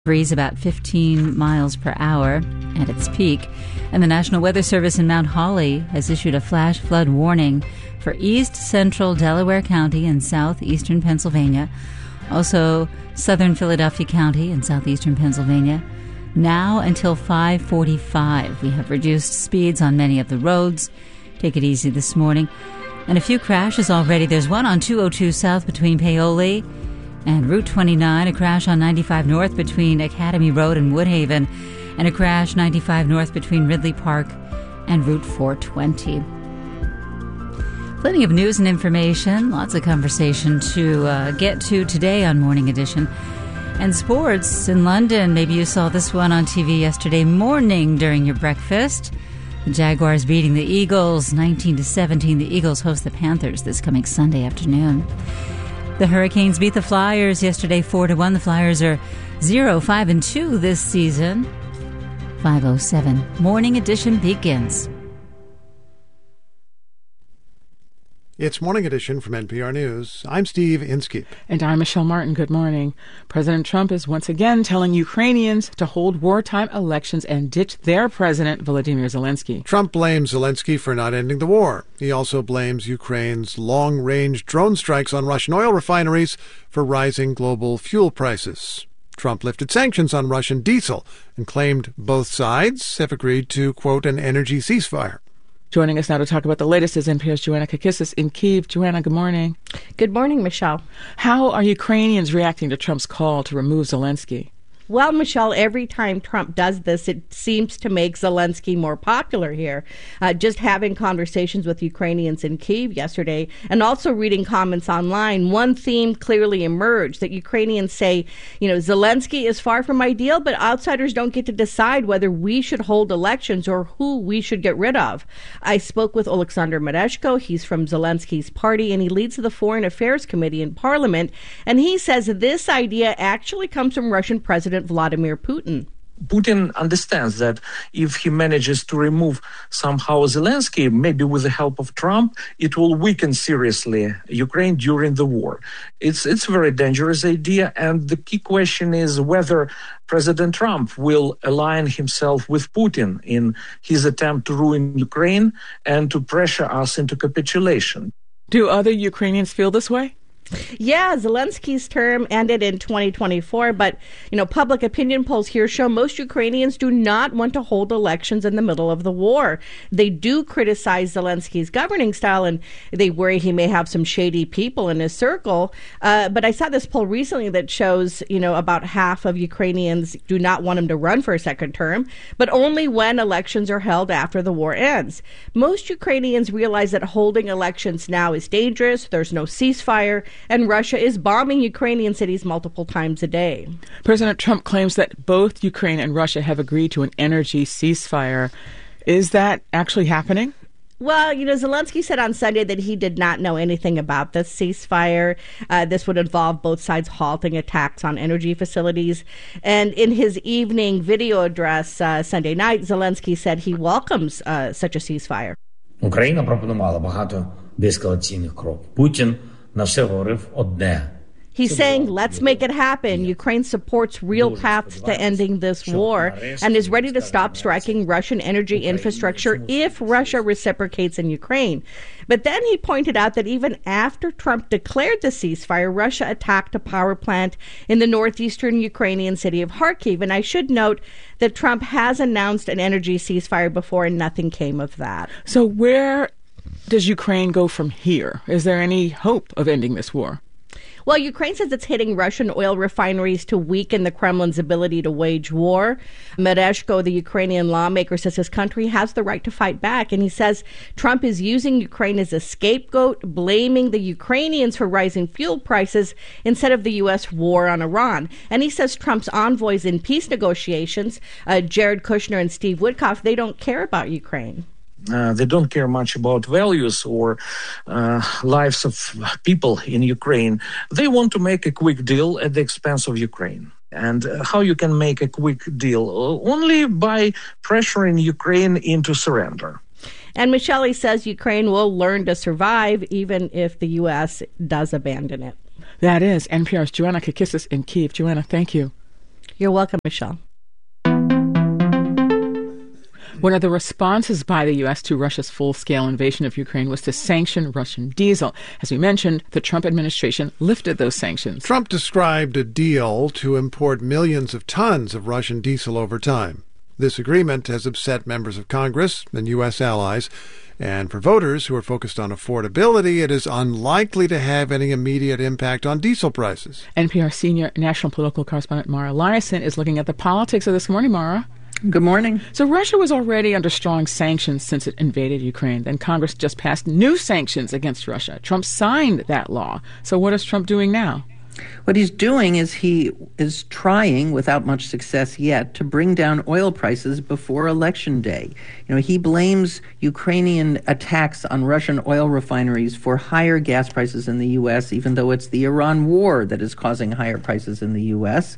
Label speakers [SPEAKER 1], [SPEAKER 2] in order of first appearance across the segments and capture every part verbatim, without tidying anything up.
[SPEAKER 1] breeze about fifteen miles per hour at its peak. And the National Weather Service in Mount Holly has issued a flash flood warning for east central Delaware County and southeastern Pennsylvania. Also, southern Philadelphia County and southeastern Pennsylvania. Now until five forty-five, we have reduced speeds on many of the roads. Take it easy this morning. And a few crashes already. There's one on two oh two South between Paoli and Route twenty-nine, a crash on ninety-five North between Academy Road and Woodhaven, and a crash ninety-five North between Ridley Park and Route four twenty. Plenty of news and information, lots of conversation to uh, get to today on Morning Edition. And sports in London, maybe you saw this one on T V yesterday morning during your breakfast. The Jaguars beating the Eagles nineteen to seventeen. The Eagles host the Panthers this coming Sunday afternoon. The Hurricanes beat the Flyers yesterday four to one. The Flyers are zero five and two this season. five oh seven. Morning Edition begins.
[SPEAKER 2] It's Morning Edition from N P R News. I'm Steve Inskeep.
[SPEAKER 3] And I'm Michelle Martin. Good morning. President Trump is once again telling Ukrainians to hold wartime elections and ditch their president, Volodymyr Zelensky.
[SPEAKER 2] Trump blames Zelensky for not ending the war. He also blames Ukraine's long-range drone strikes on Russian oil refineries for rising global fuel prices. Trump lifted sanctions on Russian diesel and claimed both sides have agreed to, quote, an energy ceasefire.
[SPEAKER 3] Joining us now to talk about the latest is N P R's Joanna Kakissis in Kyiv. Joanna, good morning.
[SPEAKER 4] Good morning, Michelle.
[SPEAKER 3] How are Ukrainians reacting to Trump's call to remove Zelensky?
[SPEAKER 4] Well, Michelle, every time Trump does this, it seems to make Zelensky more popular here. Uh, just having conversations with Ukrainians in Kyiv yesterday and also reading comments online, one theme clearly emerged that Ukrainians say, you know, Zelensky is far from ideal, but outsiders don't get to decide whether we should hold elections or who we should get rid of. I spoke with Oleksandr Mereshko. He's from Zelensky's party, and he leads the Foreign Affairs Committee in Parliament. And he says this idea actually comes from Russian President Vladimir Putin.
[SPEAKER 5] Putin understands that if he manages to remove somehow Zelensky, maybe with the help of Trump, it will weaken seriously Ukraine during the war. It's it's a very dangerous idea, and the key question is whether President Trump will align himself with Putin in his attempt to ruin Ukraine and to pressure us into capitulation.
[SPEAKER 3] Do other Ukrainians feel this way?
[SPEAKER 4] Yeah, Zelensky's term ended in twenty twenty-four, but, you know, public opinion polls here show most Ukrainians do not want to hold elections in the middle of the war. They do criticize Zelensky's governing style, and they worry he may have some shady people in his circle. Uh, but I saw this poll recently that shows, you know, about half of Ukrainians do not want him to run for a second term, but only when elections are held after the war ends. Most Ukrainians realize that holding elections now is dangerous. There's no ceasefire. And Russia is bombing Ukrainian cities multiple times a day.
[SPEAKER 3] President Trump claims that both Ukraine and Russia have agreed to an energy ceasefire. Is that actually happening?
[SPEAKER 4] Well, you know, Zelensky said on Sunday that he did not know anything about this ceasefire. Uh, this would involve both sides halting attacks on energy facilities. And in his evening video address uh, Sunday night, Zelensky said he welcomes uh, such a ceasefire.
[SPEAKER 6] Україна пропонувала багато деескалаційних кроків. Путін на все говорив одне.
[SPEAKER 4] He's saying, let's make it happen. Ukraine supports real paths to ending this war and is ready to stop striking Russian energy infrastructure if Russia reciprocates in Ukraine. But then he pointed out that even after Trump declared the ceasefire, Russia attacked a power plant in the northeastern Ukrainian city of Kharkiv. And I should note that Trump has announced an energy ceasefire before and nothing came of that.
[SPEAKER 3] So where does Ukraine go from here? Is there any hope of ending this war?
[SPEAKER 4] Well, Ukraine says it's hitting Russian oil refineries to weaken the Kremlin's ability to wage war. Mereshko, the Ukrainian lawmaker, says his country has the right to fight back. And he says Trump is using Ukraine as a scapegoat, blaming the Ukrainians for rising fuel prices instead of the U S war on Iran. And he says Trump's envoys in peace negotiations, uh, Jared Kushner and Steve Witkoff, they don't care about Ukraine.
[SPEAKER 5] Uh, they don't care much about values or uh, lives of people in Ukraine. They want to make a quick deal at the expense of Ukraine. And uh, how you can make a quick deal? Uh, only by pressuring Ukraine into surrender.
[SPEAKER 4] And Michelle says Ukraine will learn to survive even if the U S does abandon it.
[SPEAKER 3] That is N P R's Joanna Kakissis in Kyiv. Joanna, thank you.
[SPEAKER 4] You're welcome, Michelle.
[SPEAKER 3] One of the responses by the U S to Russia's full-scale invasion of Ukraine was to sanction Russian diesel. As we mentioned, the Trump administration lifted those sanctions.
[SPEAKER 2] Trump described a deal to import millions of tons of Russian diesel over time. This agreement has upset members of Congress and U S allies, and for voters who are focused on affordability, it is unlikely to have any immediate impact on diesel prices.
[SPEAKER 3] N P R senior national political correspondent Mara Liasson is looking at the politics of this. Good morning, Mara.
[SPEAKER 7] Good morning.
[SPEAKER 3] So Russia was already under strong sanctions since it invaded Ukraine. Then Congress just passed new sanctions against Russia. Trump signed that law. So what is Trump doing now?
[SPEAKER 7] What he's doing is he is trying, without much success yet, to bring down oil prices before Election Day. You know, he blames Ukrainian attacks on Russian oil refineries for higher gas prices in the U S, even though it's the Iran war that is causing higher prices in the U S.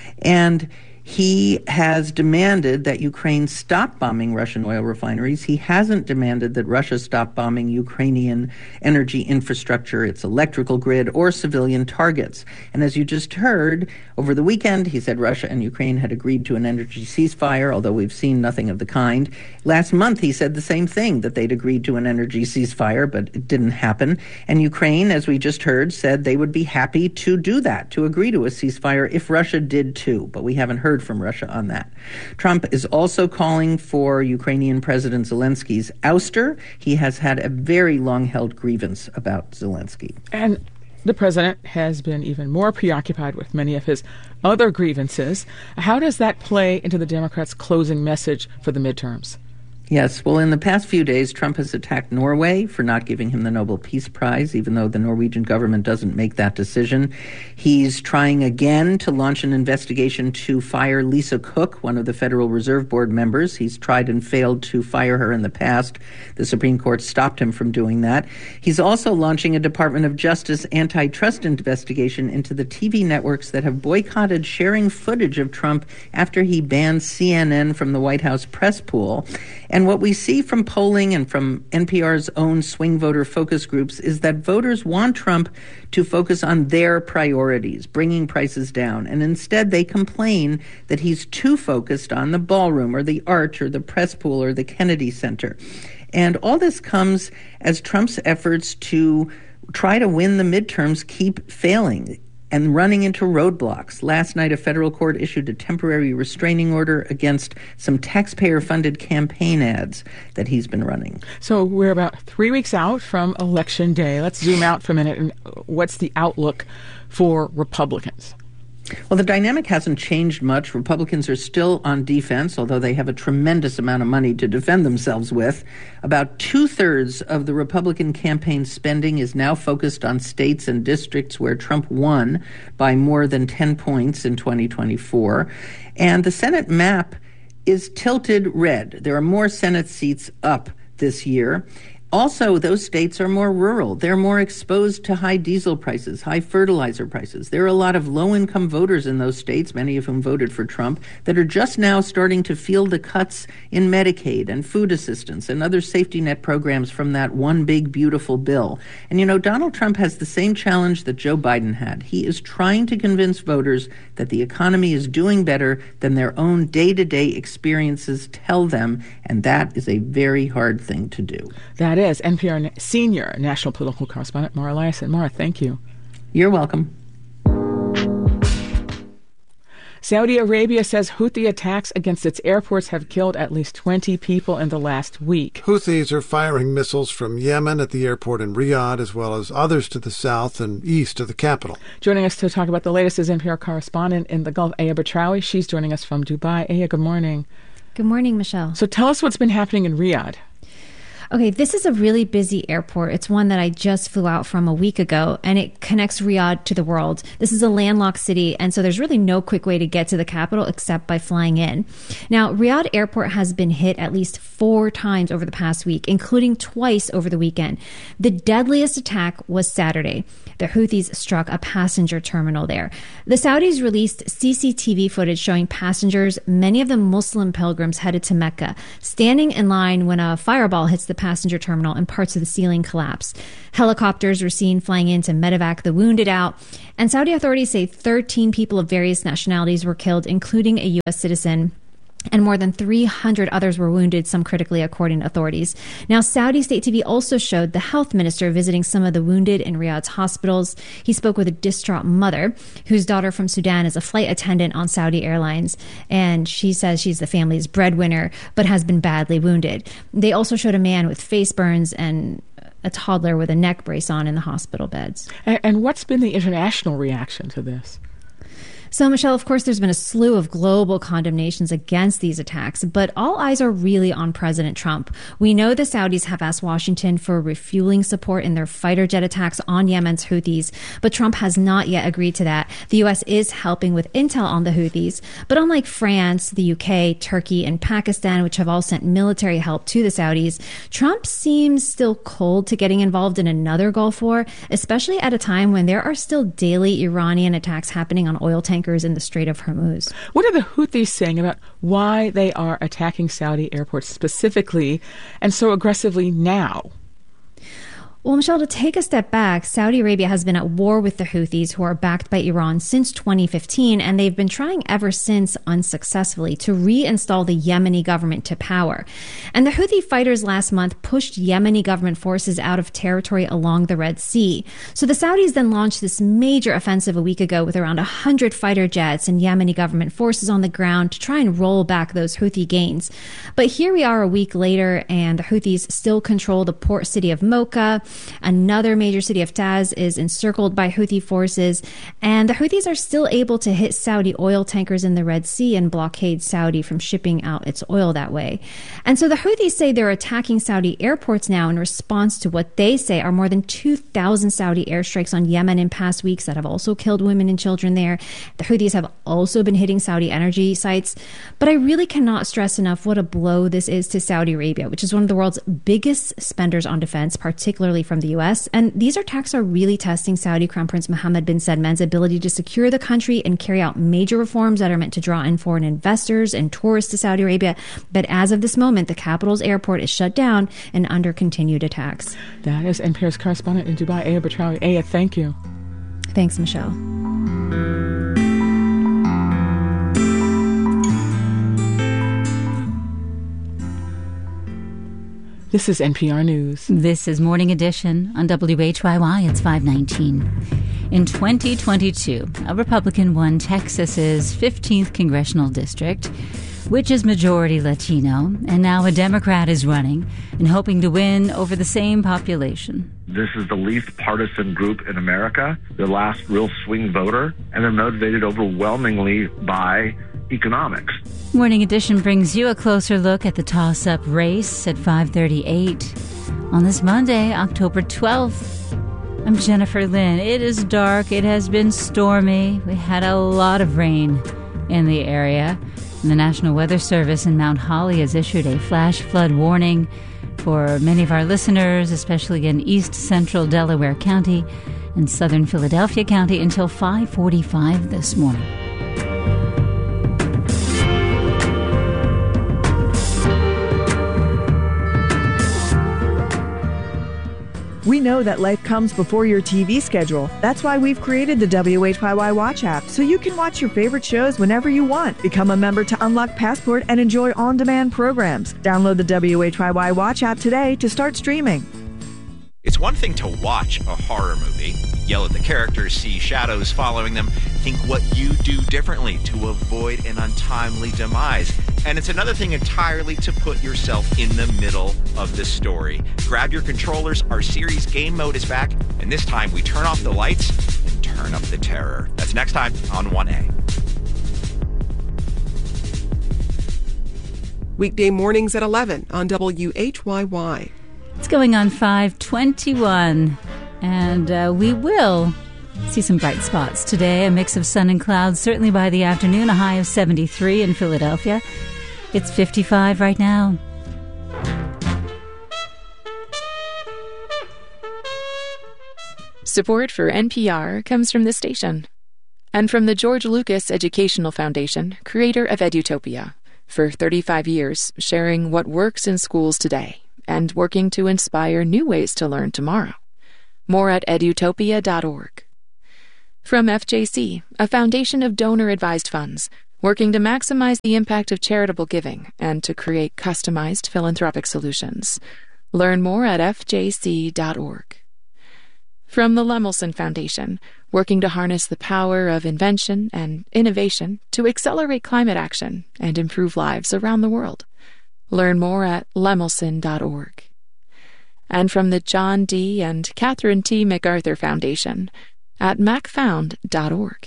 [SPEAKER 7] And he has demanded that Ukraine stop bombing Russian oil refineries. He hasn't demanded that Russia stop bombing Ukrainian energy infrastructure, its electrical grid, or civilian targets. And as you just heard, over the weekend, he said Russia and Ukraine had agreed to an energy ceasefire, although we've seen nothing of the kind. Last month, he said the same thing, that they'd agreed to an energy ceasefire, but it didn't happen. And Ukraine, as we just heard, said they would be happy to do that, to agree to a ceasefire if Russia did too. But we haven't heard from Russia on that. Trump is also calling for Ukrainian President Zelensky's ouster. He has had a very long-held grievance about Zelensky.
[SPEAKER 3] And the president has been even more preoccupied with many of his other grievances. How does that play into the Democrats' closing message for the midterms?
[SPEAKER 7] Yes, well, in the past few days, Trump has attacked Norway for not giving him the Nobel Peace Prize, even though the Norwegian government doesn't make that decision. He's trying again to launch an investigation to fire Lisa Cook, one of the Federal Reserve Board members. He's tried and failed to fire her in the past. The Supreme Court stopped him from doing that. He's also launching a Department of Justice antitrust investigation into the T V networks that have boycotted sharing footage of Trump after he banned C N N from the White House press pool. And what we see from polling and from N P R's own swing voter focus groups is that voters want Trump to focus on their priorities, bringing prices down. And instead, they complain that he's too focused on the ballroom or the arch or the press pool or the Kennedy Center. And all this comes as Trump's efforts to try to win the midterms keep failing and running into roadblocks. Last night, a federal court issued a temporary restraining order against some taxpayer-funded campaign ads that he's been running.
[SPEAKER 3] So we're about three weeks out from Election Day. Let's zoom out for a minute. And what's the outlook for Republicans?
[SPEAKER 7] Well, the dynamic hasn't changed much. Republicans are still on defense, although they have a tremendous amount of money to defend themselves with. About two-thirds of the Republican campaign spending is now focused on states and districts where Trump won by more than ten points in twenty twenty-four. And the Senate map is tilted red. There are more Senate seats up this year. Also, those states are more rural. They're more exposed to high diesel prices, high fertilizer prices. There are a lot of low-income voters in those states, many of whom voted for Trump, that are just now starting to feel the cuts in Medicaid and food assistance and other safety net programs from that one big, beautiful bill. And, you know, Donald Trump has the same challenge that Joe Biden had. He is trying to convince voters that the economy is doing better than their own day-to-day experiences tell them, and that is a very hard thing to do.
[SPEAKER 3] That is N P R senior national political correspondent Mara Liasson. Mara, thank you.
[SPEAKER 7] You're welcome.
[SPEAKER 3] Saudi Arabia says Houthi attacks against its airports have killed at least twenty people in the last week.
[SPEAKER 2] Houthis are firing missiles from Yemen at the airport in Riyadh, as well as others to the south and east of the capital.
[SPEAKER 3] Joining us to talk about the latest is N P R correspondent in the Gulf, Aya Batrawi. She's joining us from Dubai. Aya, good morning.
[SPEAKER 8] Good morning, Michelle.
[SPEAKER 3] So tell us what's been happening in Riyadh.
[SPEAKER 8] Okay, this is a really busy airport. It's one that I just flew out from a week ago, and it connects Riyadh to the world. This is a landlocked city, and so there's really no quick way to get to the capital except by flying in. Now, Riyadh Airport has been hit at least four times over the past week, including twice over the weekend. The deadliest attack was Saturday. The Houthis struck a passenger terminal there. The Saudis released C C T V footage showing passengers, many of them Muslim pilgrims, headed to Mecca, standing in line when a fireball hits the passenger terminal and parts of the ceiling collapsed. Helicopters were seen flying in to medevac the wounded out. And Saudi authorities say thirteen people of various nationalities were killed, including a U S citizen. And more than three hundred others were wounded, some critically, according to authorities. Now, Saudi state T V also showed the health minister visiting some of the wounded in Riyadh's hospitals. He spoke with a distraught mother whose daughter from Sudan is a flight attendant on Saudi Airlines. And she says she's the family's breadwinner, but has been badly wounded. They also showed a man with face burns and a toddler with a neck brace on in the hospital beds.
[SPEAKER 3] And, and what's been the international reaction to this?
[SPEAKER 8] So, Michelle, of course, there's been a slew of global condemnations against these attacks, but all eyes are really on President Trump. We know the Saudis have asked Washington for refueling support in their fighter jet attacks on Yemen's Houthis, but Trump has not yet agreed to that. The U S is helping with intel on the Houthis, but unlike France, the U K, Turkey, and Pakistan, which have all sent military help to the Saudis, Trump seems still cold to getting involved in another Gulf war, especially at a time when there are still daily Iranian attacks happening on oil tankers in the Strait of Hormuz.
[SPEAKER 3] What are the Houthis saying about why they are attacking Saudi airports specifically and so aggressively now?
[SPEAKER 8] Well, Michelle, to take a step back, Saudi Arabia has been at war with the Houthis, who are backed by Iran, since twenty fifteen, and they've been trying ever since unsuccessfully to reinstall the Yemeni government to power. And the Houthi fighters last month pushed Yemeni government forces out of territory along the Red Sea. So the Saudis then launched this major offensive a week ago with around one hundred fighter jets and Yemeni government forces on the ground to try and roll back those Houthi gains. But here we are a week later, and the Houthis still control the port city of Mocha. Another major city of Taz is encircled by Houthi forces, and the Houthis are still able to hit Saudi oil tankers in the Red Sea and blockade Saudi from shipping out its oil that way. And so the Houthis say they're attacking Saudi airports now in response to what they say are more than two thousand Saudi airstrikes on Yemen in past weeks that have also killed women and children there. The Houthis have also been hitting Saudi energy sites. But I really cannot stress enough what a blow this is to Saudi Arabia, which is one of the world's biggest spenders on defense, particularly from the U S. And these attacks are really testing Saudi Crown Prince Mohammed bin Salman's ability to secure the country and carry out major reforms that are meant to draw in foreign investors and tourists to Saudi Arabia. But as of this moment, the capital's airport is shut down and under continued attacks.
[SPEAKER 3] That is N P R's correspondent in Dubai, Aya Batrawi. Aya, thank you.
[SPEAKER 8] Thanks, Michelle.
[SPEAKER 3] This is N P R News.
[SPEAKER 1] This is Morning Edition on W H Y Y. It's five nineteen. In twenty twenty-two, a Republican won Texas's fifteenth congressional district, which is majority Latino, and now a Democrat is running and hoping to win over the same population.
[SPEAKER 9] This is the least partisan group in America, the last real swing voter, and they're motivated overwhelmingly by economics.
[SPEAKER 1] Morning Edition brings you a closer look at the toss-up race at five thirty-eight on this Monday, October twelfth. I'm Jennifer Lynn. It is dark. It has been stormy. We had a lot of rain in the area. And the National Weather Service in Mount Holly has issued a flash flood warning for many of our listeners, especially in east central Delaware County and southern Philadelphia County, until five forty-five this morning.
[SPEAKER 10] We know that life comes before your T V schedule. That's why we've created the W H Y Y Watch app, so you can watch your favorite shows whenever you want. Become a member to unlock Passport and enjoy on-demand programs. Download the W H Y Y Watch app today to start streaming.
[SPEAKER 11] It's one thing to watch a horror movie, yell at the characters, see shadows following them, think what you do differently to avoid an untimely demise. And it's another thing entirely to put yourself in the middle of the story. Grab your controllers, our series Game Mode is back, and this time we turn off the lights and turn up the terror. That's next time on one A.
[SPEAKER 12] Weekday mornings at eleven on W H Y Y.
[SPEAKER 1] It's going on five twenty-one, and uh, we will see some bright spots today. A mix of sun and clouds, certainly by the afternoon, a high of seventy-three in Philadelphia. It's fifty-five right now.
[SPEAKER 13] Support for N P R comes from this station and from the George Lucas Educational Foundation, creator of Edutopia. For thirty-five years, sharing what works in schools today and working to inspire new ways to learn tomorrow. More at edutopia dot org. From F J C, a foundation of donor-advised funds, working to maximize the impact of charitable giving and to create customized philanthropic solutions. Learn more at F J C dot org. From the Lemelson Foundation, working to harness the power of invention and innovation to accelerate climate action and improve lives around the world. Learn more at lemelson dot org. And from the John D. and Catherine T. MacArthur Foundation at mac found dot org.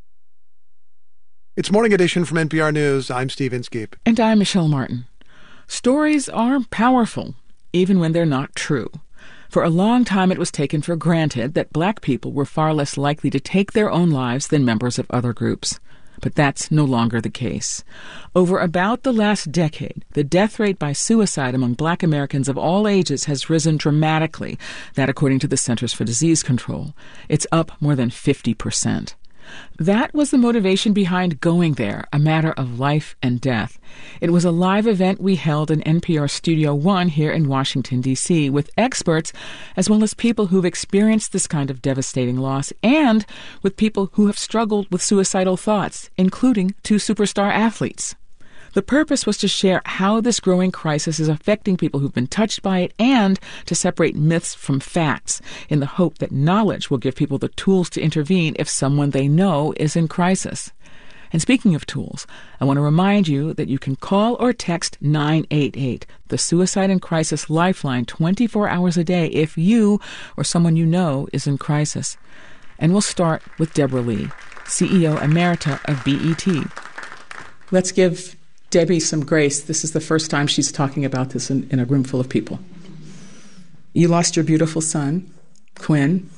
[SPEAKER 2] It's Morning Edition from N P R News. I'm Steve Inskeep.
[SPEAKER 3] And I'm Michelle Martin. Stories are powerful, even when they're not true. For a long time, it was taken for granted that black people were far less likely to take their own lives than members of other groups. But that's no longer the case. Over about the last decade, the death rate by suicide among black Americans of all ages has risen dramatically, that according to the Centers for Disease Control. It's up more than fifty percent. That was the motivation behind Going There, a matter of life and death. It was a live event we held in N P R Studio One here in Washington, D C, with experts as well as people who've experienced this kind of devastating loss, and with people who have struggled with suicidal thoughts, including two superstar athletes. The purpose was to share how this growing crisis is affecting people who've been touched by it and to separate myths from facts in the hope that knowledge will give people the tools to intervene if someone they know is in crisis. And speaking of tools, I want to remind you that you can call or text nine eight eight, the Suicide and Crisis Lifeline, twenty-four hours a day if you or someone you know is in crisis. And we'll start with Deborah Lee, C E O Emerita of B E T. Let's give Debbie some grace. This is the first time she's talking about this in, in a room full of people. You lost your beautiful son, Quinn,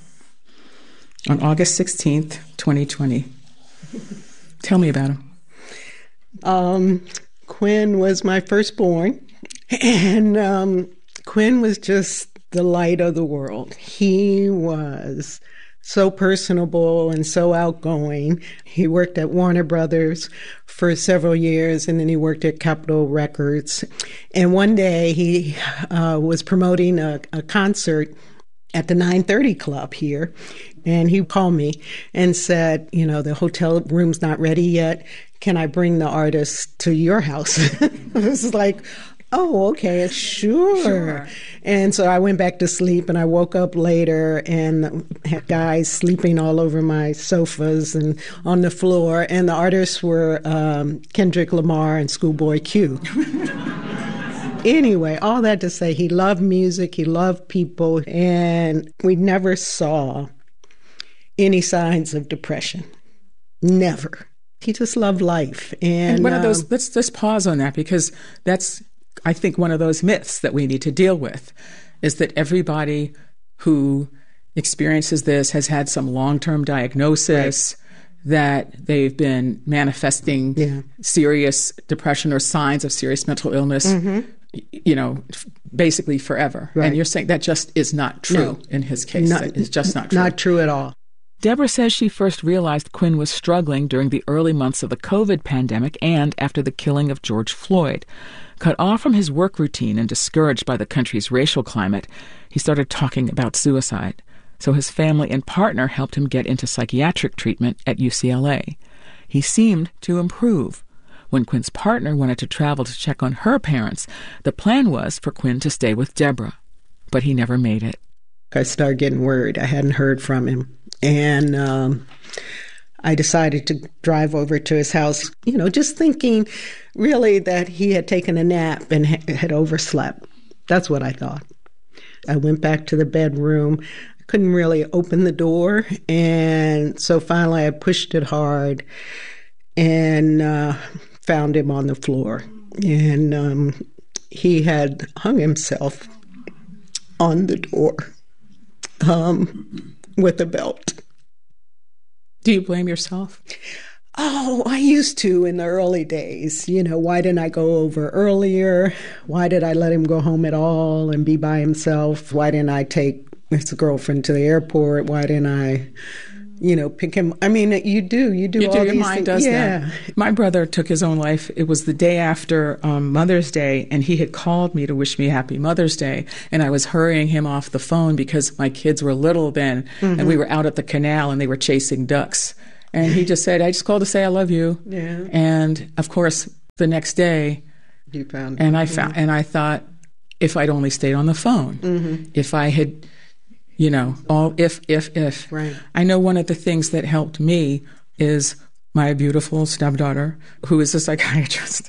[SPEAKER 3] on August sixteenth, twenty twenty. Tell me about him.
[SPEAKER 14] Um, Quinn was my firstborn, and um, Quinn was just the light of the world. He was so personable and so outgoing. He worked at Warner Brothers for several years, and then he worked at Capitol Records. And one day he uh, was promoting a, a concert at the nine thirty Club here, and he called me and said, you know, the hotel room's not ready yet. Can I bring the artist to your house? It was like, oh, okay, sure. sure. And so I went back to sleep, and I woke up later and had guys sleeping all over my sofas and on the floor. And the artists were um, Kendrick Lamar and Schoolboy Q. Anyway, all that to say, he loved music, he loved people, and we never saw any signs of depression. Never. He just loved life. And,
[SPEAKER 3] and one um, of those, let's just pause on that, because that's, I think, one of those myths that we need to deal with, is that everybody who experiences this has had some long-term diagnosis, right, that they've been manifesting yeah. serious depression or signs of serious mental illness, mm-hmm. you know, basically forever. Right. And you're saying that just is not true no. in his case. Not, that is just not true.
[SPEAKER 14] Not true at all.
[SPEAKER 3] Deborah says she first realized Quinn was struggling during the early months of the COVID pandemic and after the killing of George Floyd. Cut off from his work routine and discouraged by the country's racial climate, he started talking about suicide. So his family and partner helped him get into psychiatric treatment at U C L A. He seemed to improve. When Quinn's partner wanted to travel to check on her parents, the plan was for Quinn to stay with Deborah. But he never made it.
[SPEAKER 14] I started getting worried. I hadn't heard from him. And um, I decided to drive over to his house, you know, just thinking really that he had taken a nap and ha- had overslept. That's what I thought. I went back to the bedroom. I couldn't really open the door. And so finally I pushed it hard and uh, found him on the floor. And um, he had hung himself on the door um, with a belt.
[SPEAKER 3] Do you blame yourself?
[SPEAKER 14] Oh, I used to in the early days. You know, why didn't I go over earlier? Why did I let him go home at all and be by himself? Why didn't I take his girlfriend to the airport? Why didn't I, you know, pick him. I mean, you do. You do
[SPEAKER 3] you
[SPEAKER 14] all
[SPEAKER 3] do,
[SPEAKER 14] these
[SPEAKER 3] your mind
[SPEAKER 14] things.
[SPEAKER 3] does
[SPEAKER 14] yeah.
[SPEAKER 3] that. My brother took his own life. It was the day after um, Mother's Day, and he had called me to wish me Happy Mother's Day, and I was hurrying him off the phone because my kids were little then, mm-hmm. and we were out at the canal, and they were chasing ducks. And he just said, I just called to say I love you.
[SPEAKER 14] Yeah.
[SPEAKER 3] And, of course, the next day,
[SPEAKER 14] you found
[SPEAKER 3] and I
[SPEAKER 14] mm-hmm.
[SPEAKER 3] found, and I thought, if I'd only stayed on the phone,
[SPEAKER 14] mm-hmm.
[SPEAKER 3] if I had... You know, all if, if, if.
[SPEAKER 14] Right.
[SPEAKER 3] I know one of the things that helped me is my beautiful stepdaughter, who is a psychiatrist.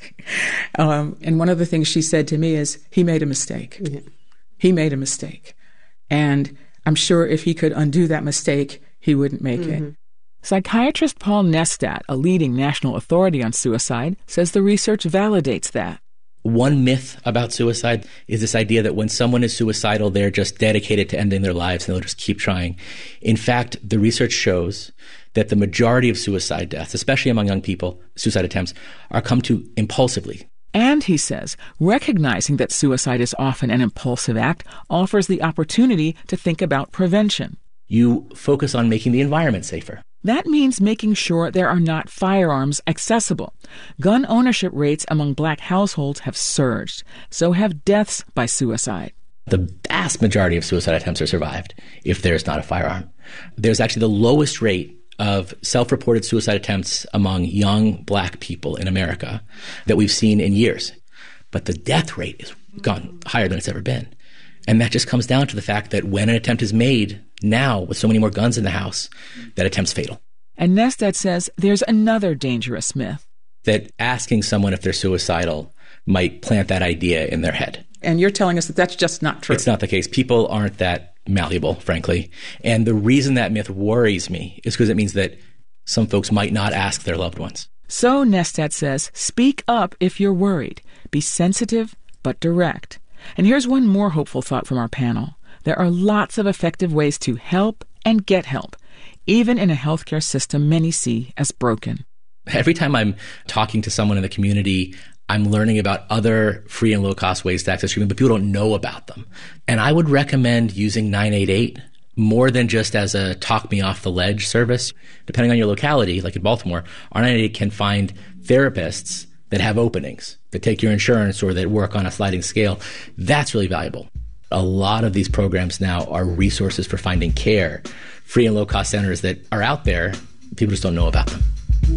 [SPEAKER 3] um, and one of the things she said to me is, he made a mistake.
[SPEAKER 14] Yeah.
[SPEAKER 3] He made a mistake. And I'm sure if he could undo that mistake, he wouldn't make mm-hmm. it. Psychiatrist Paul Nestat, a leading national authority on suicide, says the research validates that.
[SPEAKER 15] One myth about suicide is this idea that when someone is suicidal, they're just dedicated to ending their lives and they'll just keep trying. In fact, the research shows that the majority of suicide deaths, especially among young people, suicide attempts, are come to impulsively.
[SPEAKER 3] And, he says, recognizing that suicide is often an impulsive act offers the opportunity to think about prevention.
[SPEAKER 15] You focus on making the environment safer.
[SPEAKER 3] That means making sure there are not firearms accessible. Gun ownership rates among black households have surged. So have deaths by suicide.
[SPEAKER 15] The vast majority of suicide attempts are survived if there's not a firearm. There's actually the lowest rate of self-reported suicide attempts among young black people in America that we've seen in years. But the death rate has gone higher than it's ever been. And that just comes down to the fact that when an attempt is made now, with so many more guns in the house, that attempt's fatal.
[SPEAKER 3] And Nestat says there's another dangerous myth.
[SPEAKER 15] That asking someone if they're suicidal might plant that idea in their head.
[SPEAKER 3] And you're telling us that that's just not true.
[SPEAKER 15] It's not the case. People aren't that malleable, frankly. And the reason that myth worries me is because it means that some folks might not ask their loved ones.
[SPEAKER 3] So, Nestat says, speak up if you're worried. Be sensitive, but direct. And here's one more hopeful thought from our panel. There are lots of effective ways to help and get help, even in a healthcare system many see as broken.
[SPEAKER 15] Every time I'm talking to someone in the community, I'm learning about other free and low-cost ways to access treatment, but people don't know about them. And I would recommend using nine eight eight more than just as a talk-me-off-the-ledge service. Depending on your locality, like in Baltimore, our nine eight eight can find therapists that have openings, that take your insurance or that work on a sliding scale. That's really valuable. A lot of these programs now are resources for finding care, free and low-cost centers that are out there. People just don't know about them.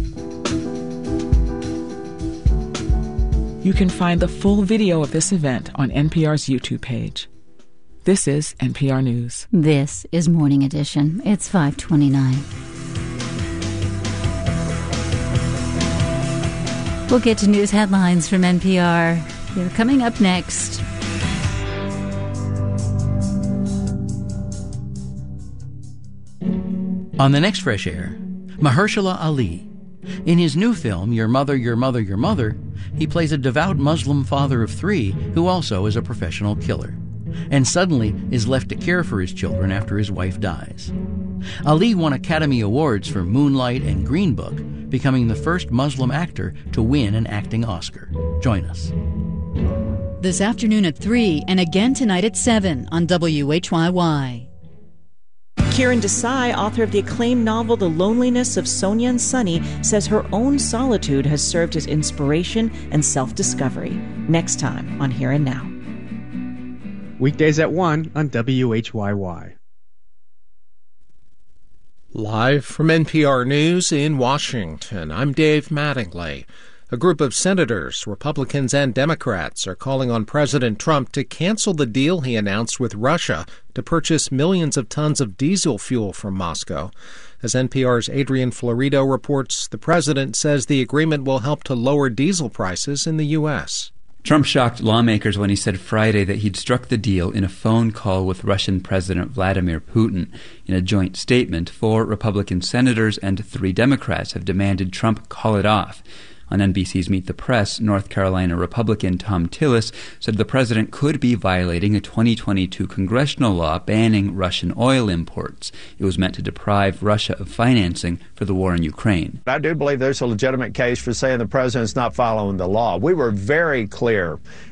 [SPEAKER 3] You can find the full video of this event on N P R's YouTube page. This is N P R News.
[SPEAKER 1] This is Morning Edition. It's five twenty-nine. We'll get to news headlines from N P R. They're coming up next.
[SPEAKER 16] On the next Fresh Air, Mahershala Ali. In his new film, Your Mother, Your Mother, Your Mother, he plays a devout Muslim father of three who also is a professional killer, and suddenly is left to care for his children after his wife dies. Ali won Academy Awards for Moonlight and Green Book, becoming the first Muslim actor to win an acting Oscar. Join us.
[SPEAKER 17] This afternoon at three and again tonight at seven on W H Y Y.
[SPEAKER 18] Kiran Desai, author of the acclaimed novel The Loneliness of Sonia and Sunny, says her own solitude has served as inspiration and self-discovery. Next time on Here and Now.
[SPEAKER 19] Weekdays at one on W H Y Y.
[SPEAKER 20] Live from N P R News in Washington, I'm Dave Mattingly. A group of senators, Republicans and Democrats, are calling on President Trump to cancel the deal he announced with Russia to purchase millions of tons of diesel fuel from Moscow. As N P R's Adrian Florido reports, the president says the agreement will help to lower diesel prices in the U S.
[SPEAKER 21] Trump shocked lawmakers when he said Friday that he'd struck the deal in a phone call with Russian President Vladimir Putin. In a joint statement, four Republican senators and three Democrats have demanded Trump call it off. On N B C's Meet the Press, North Carolina Republican Tom Tillis said the president could be violating a twenty twenty-two congressional law banning Russian oil imports. It was meant to deprive Russia of financing for the war in Ukraine.
[SPEAKER 22] I do believe there's a legitimate case for saying the president's not following the law. We were very clear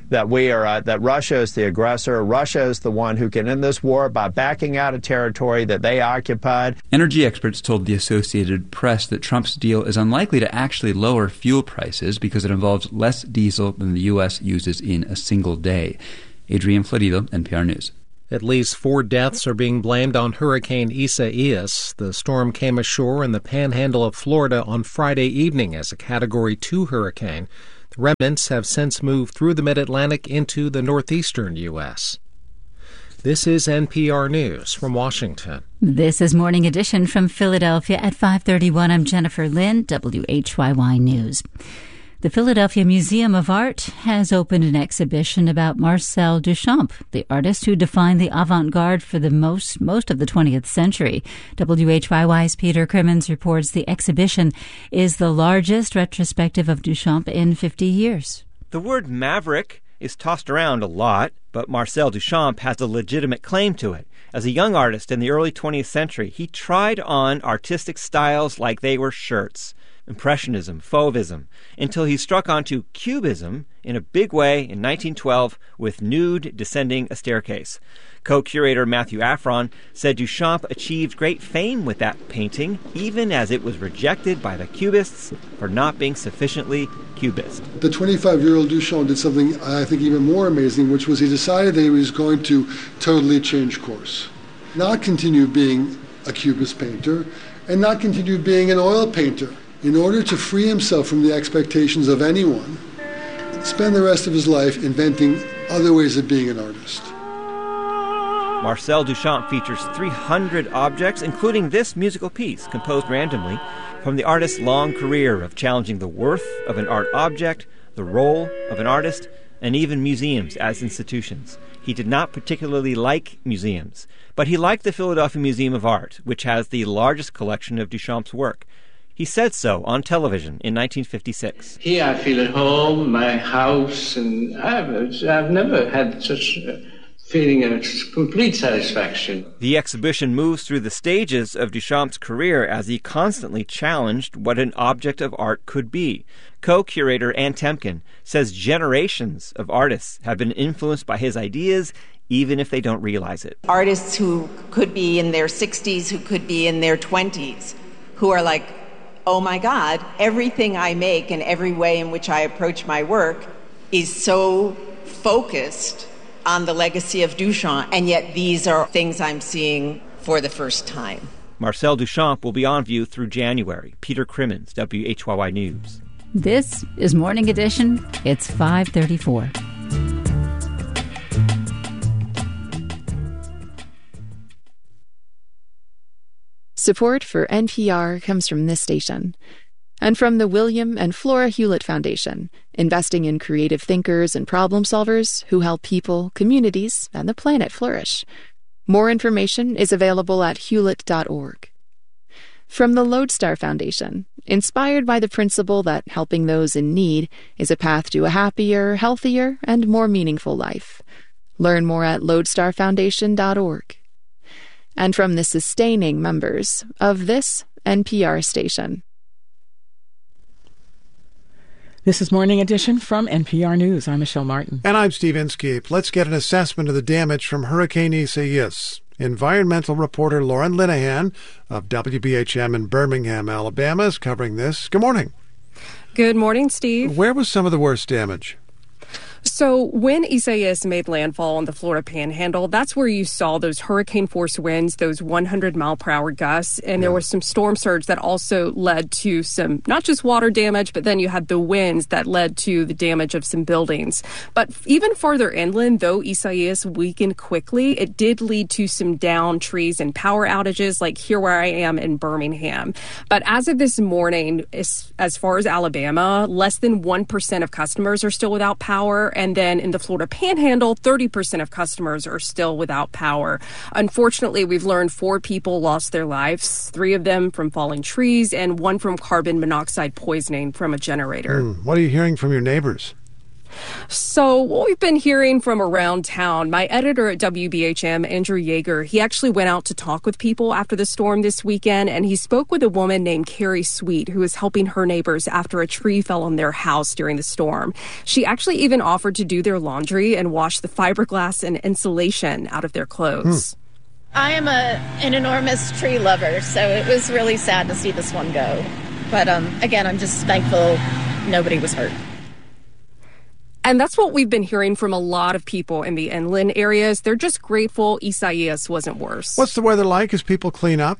[SPEAKER 6] that we are uh, that Russia is the aggressor. Russia is the one who can end this war by backing out of territory that they occupied.
[SPEAKER 21] Energy experts told the Associated Press that Trump's deal is unlikely to actually lower fuel prices because it involves less diesel than the U S uses in a single day. Adrian Florido, N P R News.
[SPEAKER 20] At least four deaths are being blamed on Hurricane Isaias. The storm came ashore in the panhandle of Florida on Friday evening as a Category two hurricane. The remnants have since moved through the mid-Atlantic into the northeastern U S. This is N P R News from Washington.
[SPEAKER 1] This is Morning Edition from Philadelphia at five thirty-one. I'm Jennifer Lynn, W H Y Y News. The Philadelphia Museum of Art has opened an exhibition about Marcel Duchamp, the artist who defined the avant-garde for the most most of the twentieth century. W H Y Y's Peter Crimmins reports the exhibition is the largest retrospective of Duchamp in fifty years.
[SPEAKER 22] The word maverick is tossed around a lot, but Marcel Duchamp has a legitimate claim to it. As a young artist in the early twentieth century, he tried on artistic styles like they were shirts. Impressionism, Fauvism, until he struck onto Cubism in a big way in nineteen twelve with Nude Descending a Staircase. Co-curator Matthew Affron said Duchamp achieved great fame with that painting, even as it was rejected by the Cubists for not being sufficiently Cubist.
[SPEAKER 23] The twenty-five-year-old Duchamp did something I think even more amazing, which was he decided that he was going to totally change course. Not continue being a Cubist painter, and not continue being an oil painter. In order to free himself from the expectations of anyone, spend the rest of his life inventing other ways of being an artist.
[SPEAKER 22] Marcel Duchamp features three hundred objects, including this musical piece, composed randomly from the artist's long career of challenging the worth of an art object, the role of an artist, and even museums as institutions. He did not particularly like museums, but he liked the Philadelphia Museum of Art, which has the largest collection of Duchamp's work. He said so on television in nineteen fifty-six.
[SPEAKER 24] Here I feel at home, my house, and I've, I've never had such a feeling of complete satisfaction.
[SPEAKER 22] The exhibition moves through the stages of Duchamp's career as he constantly challenged what an object of art could be. Co-curator Ann Temkin says generations of artists have been influenced by his ideas, even if they don't realize it.
[SPEAKER 25] Artists who could be in their sixties, who could be in their twenties, who are like, oh my God, everything I make and every way in which I approach my work is so focused on the legacy of Duchamp, and yet these are things I'm seeing for the first time.
[SPEAKER 22] Marcel Duchamp will be on view through January. Peter Crimmins, W H Y Y News.
[SPEAKER 1] This is Morning Edition. It's five thirty-four.
[SPEAKER 13] Support for N P R comes from this station and from the William and Flora Hewlett Foundation, investing in creative thinkers and problem solvers who help people, communities, and the planet flourish. More information is available at hewlett dot org. From the Lodestar Foundation, inspired by the principle that helping those in need is a path to a happier, healthier, and more meaningful life. Learn more at lodestar foundation dot org. And from the sustaining members of this N P R station.
[SPEAKER 3] This is Morning Edition from N P R News. I'm Michelle Martin.
[SPEAKER 2] And I'm Steve Inskeep. Let's get an assessment of the damage from Hurricane Isaias. Environmental reporter Lauren Linehan of W B H M in Birmingham, Alabama, is covering this. Good morning.
[SPEAKER 26] Good morning, Steve.
[SPEAKER 2] Where was some of the worst damage?
[SPEAKER 26] So when Isaias made landfall on the Florida Panhandle, that's where you saw those hurricane-force winds, those one hundred mile per hour gusts, and there was some storm surge that also led to some, not just water damage, but then you had the winds that led to the damage of some buildings. But even farther inland, though Isaias weakened quickly, it did lead to some downed trees and power outages, like here where I am in Birmingham. But as of this morning, as, as far as Alabama, less than one percent of customers are still without power. And then in the Florida Panhandle, thirty percent of customers are still without power. Unfortunately, we've learned four people lost their lives, three of them from falling trees and one from carbon monoxide poisoning from a generator.
[SPEAKER 2] Mm, what are you hearing from your neighbors?
[SPEAKER 26] So what we've been hearing from around town, my editor at W B H M, Andrew Yeager, he actually went out to talk with people after the storm this weekend, and he spoke with a woman named Carrie Sweet, who is helping her neighbors after a tree fell on their house during the storm. She actually even offered to do their laundry and wash the fiberglass and insulation out of their clothes.
[SPEAKER 4] Hmm. I am a an enormous tree lover, so it was really sad to see this one go. But um, again, I'm just thankful nobody was hurt.
[SPEAKER 26] And that's what we've been hearing from a lot of people in the inland areas. They're just grateful Isaias wasn't worse.
[SPEAKER 2] What's the weather like as people clean up?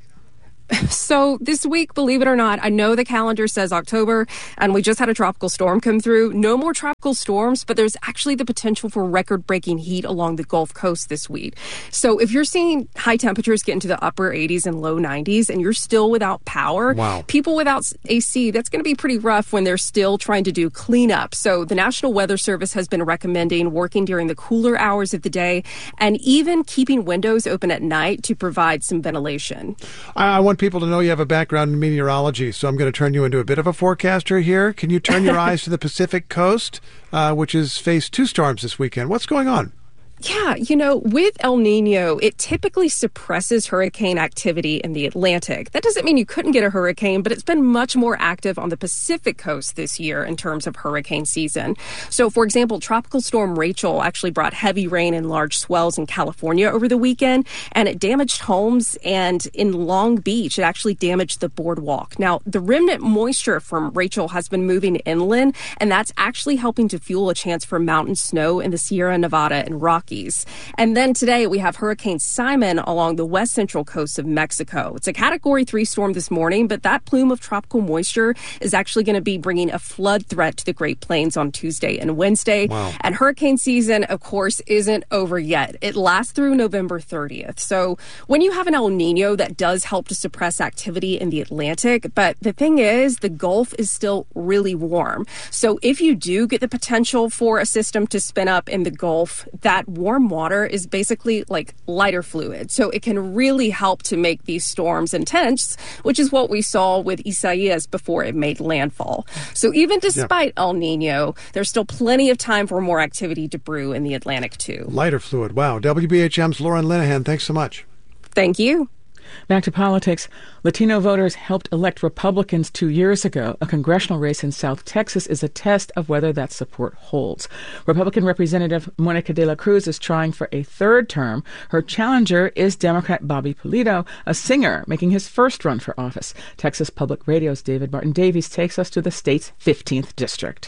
[SPEAKER 26] So this week, believe it or not, I know the calendar says October, and we just had a tropical storm come through. No more tropical storms, but there's actually the potential for record-breaking heat along the Gulf Coast this week. So if you're seeing high temperatures get into the upper eighties and low nineties, and you're still without power,
[SPEAKER 2] wow.
[SPEAKER 26] people without A C, that's going to be pretty rough when they're still trying to do cleanup. So the National Weather Service has been recommending working during the cooler hours of the day and even keeping windows open at night to provide some ventilation.
[SPEAKER 2] I want people to know you have a background in meteorology, so I'm going to turn you into a bit of a forecaster here. Can you turn your eyes to the Pacific coast, uh, which has faced two storms this weekend? What's going on?
[SPEAKER 26] Yeah, you know, with El Nino, it typically suppresses hurricane activity in the Atlantic. That doesn't mean you couldn't get a hurricane, but it's been much more active on the Pacific coast this year in terms of hurricane season. So, for example, Tropical Storm Rachel actually brought heavy rain and large swells in California over the weekend, and it damaged homes. And in Long Beach, it actually damaged the boardwalk. Now, the remnant moisture from Rachel has been moving inland, and that's actually helping to fuel a chance for mountain snow in the Sierra Nevada and Rockies. And then today we have Hurricane Simon along the west central coast of Mexico. It's a Category three storm this morning, but that plume of tropical moisture is actually going to be bringing a flood threat to the Great Plains on Tuesday and Wednesday.
[SPEAKER 2] Wow.
[SPEAKER 26] And hurricane season, of course, isn't over yet. It lasts through November thirtieth. So when you have an El Nino, that does help to suppress activity in the Atlantic. But the thing is, the Gulf is still really warm. So if you do get the potential for a system to spin up in the Gulf, that warm water is basically like lighter fluid. So it can really help to make these storms intense, which is what we saw with Isaias before it made landfall. So even despite yeah. El Nino, there's still plenty of time for more activity to brew in the Atlantic too.
[SPEAKER 2] Lighter fluid. Wow. W B H M's Lauren Linehan, thanks so much.
[SPEAKER 26] Thank you.
[SPEAKER 3] Back to politics. Latino voters helped elect Republicans two years ago. A congressional race in South Texas is a test of whether that support holds. Republican Representative Monica de la Cruz is trying for a third term. Her challenger is Democrat Bobby Pulido, a singer making his first run for office. Texas Public Radio's David Martin Davies takes us to the state's fifteenth district.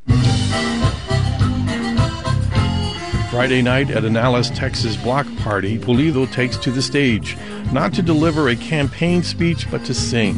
[SPEAKER 5] Friday night at an Alice, Texas block party, Pulido takes to the stage, not to deliver a campaign speech, but to sing.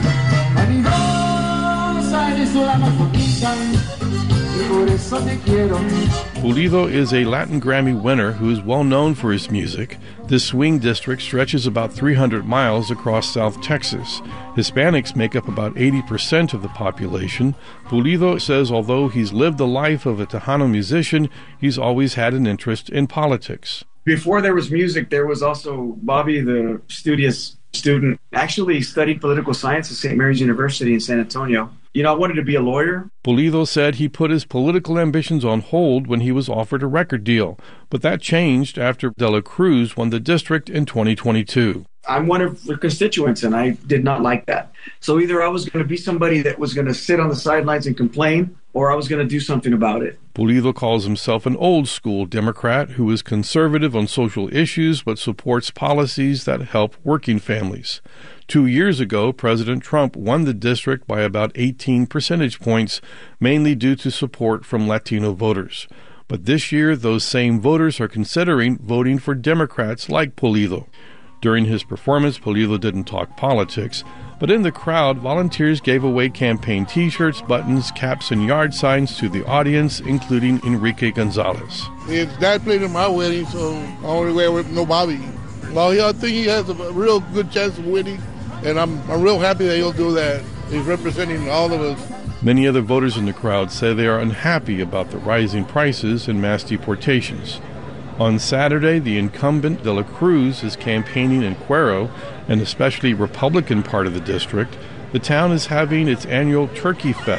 [SPEAKER 5] Pulido is a Latin Grammy winner who is well known for his music. This swing district stretches about three hundred miles across South Texas. Hispanics make up about eighty percent of the population. Pulido says although he's lived the life of a Tejano musician, he's always had an interest in politics.
[SPEAKER 7] Before there was music, there was also Bobby, the studious student, actually studied political science at Saint Mary's University in San Antonio. You know, I wanted to be a lawyer.
[SPEAKER 5] Pulido said he put his political ambitions on hold when he was offered a record deal, but that changed after De La Cruz won the district in twenty twenty-two.
[SPEAKER 7] I'm one of the constituents, and I did not like that. So either I was going to be somebody that was going to sit on the sidelines and complain, or I was going to do something about it.
[SPEAKER 5] Pulido calls himself an old-school Democrat who is conservative on social issues but supports policies that help working families. Two years ago, President Trump won the district by about eighteen percentage points, mainly due to support from Latino voters. But this year, those same voters are considering voting for Democrats like Pulido. During his performance, Pulido didn't talk politics, but in the crowd, volunteers gave away campaign T-shirts, buttons, caps, and yard signs to the audience, including Enrique Gonzalez.
[SPEAKER 8] His dad played in my wedding, so I only wear with no Bobby. Well, I think he has a real good chance of winning, and I'm, I'm real happy that he'll do that. He's representing all of us.
[SPEAKER 5] Many other voters in the crowd say they are unhappy about the rising prices and mass deportations. On Saturday, the incumbent De La Cruz is campaigning in Cuero, an especially Republican part of the district. The town is having its annual Turkey Fest,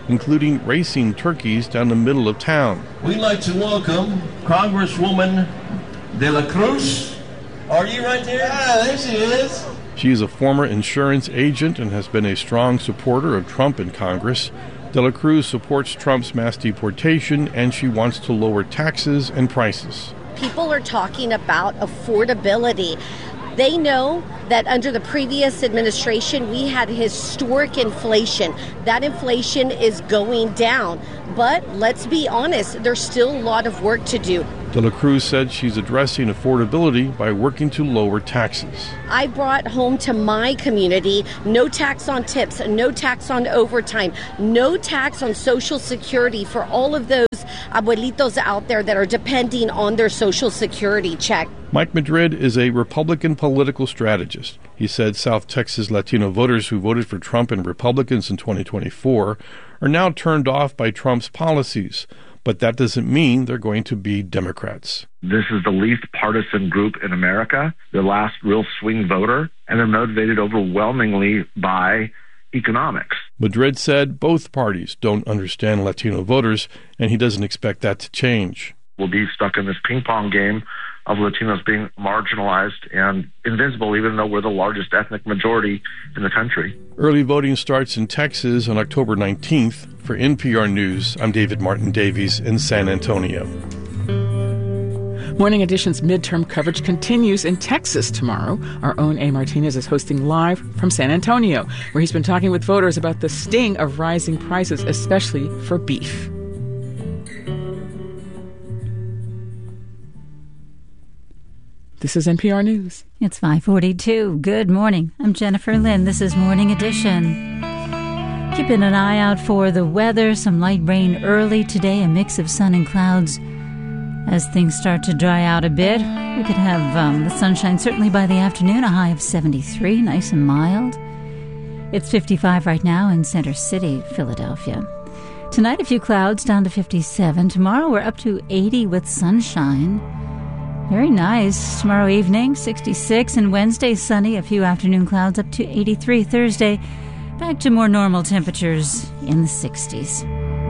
[SPEAKER 5] including racing turkeys down the middle of town.
[SPEAKER 9] We'd like to welcome Congresswoman De La Cruz. Are you right there? Ah, there she is.
[SPEAKER 5] She is a former insurance agent and has been a strong supporter of Trump in Congress. De La Cruz supports Trump's mass deportation, and she wants to lower taxes and prices.
[SPEAKER 10] People are talking about affordability. They know that under the previous administration, we had historic inflation. That inflation is going down. But let's be honest, there's still a lot of work to do.
[SPEAKER 5] De La Cruz said she's addressing affordability by working to lower taxes.
[SPEAKER 10] I brought home to my community no tax on tips, no tax on overtime, no tax on Social Security for all of those abuelitos out there that are depending on their Social Security check.
[SPEAKER 5] Mike Madrid is a Republican political strategist. He said South Texas Latino voters who voted for Trump and Republicans in twenty twenty-four are now turned off by Trump's policies. But that doesn't mean they're going to be Democrats.
[SPEAKER 11] This is the least partisan group in America, the last real swing voter, and they're motivated overwhelmingly by economics.
[SPEAKER 5] Madrid said both parties don't understand Latino voters, and he doesn't expect that to change.
[SPEAKER 11] We'll be stuck in this ping-pong game of Latinos being marginalized and invisible, even though we're the largest ethnic majority in the country.
[SPEAKER 5] Early voting starts in Texas on October nineteenth. For N P R News, I'm David Martin Davies in San Antonio.
[SPEAKER 3] Morning Edition's midterm coverage continues in Texas tomorrow. Our own A. Martinez is hosting live from San Antonio, where he's been talking with voters about the sting of rising prices, especially for beef. This is N P R News.
[SPEAKER 1] It's five forty-two. Good morning. I'm Jennifer Lynn. This is Morning Edition. Keeping an eye out for the weather. Some light rain early today, a mix of sun and clouds. As things start to dry out a bit, we could have um, the sunshine certainly by the afternoon, a high of seventy-three, nice and mild. It's fifty-five right now in Center City, Philadelphia. Tonight, a few clouds down to fifty-seven. Tomorrow, we're up to eighty with sunshine. Very nice. Tomorrow evening, sixty-six, and Wednesday, sunny, a few afternoon clouds up to eighty-three. Thursday, back to more normal temperatures in the sixties.